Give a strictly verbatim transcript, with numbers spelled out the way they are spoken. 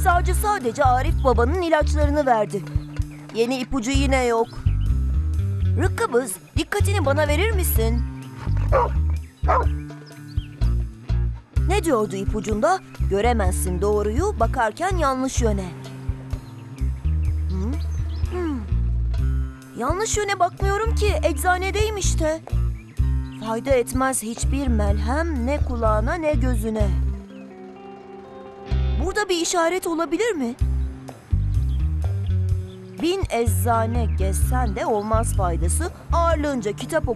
Eczacı sadece Arif babanın ilaçlarını verdi. Yeni ipucu yine yok. Rıkkıbız, dikkatini bana verir misin? Ne diyordu ipucunda? Göremezsin doğruyu, bakarken yanlış yöne. Hı? Hmm. Yanlış yöne bakmıyorum ki, eczanedeyim işte. Fayda etmez hiçbir melhem, ne kulağına ne gözüne. Burada bir işaret olabilir mi? Bin eczane gezsen de olmaz faydası, ağırlığınca kitap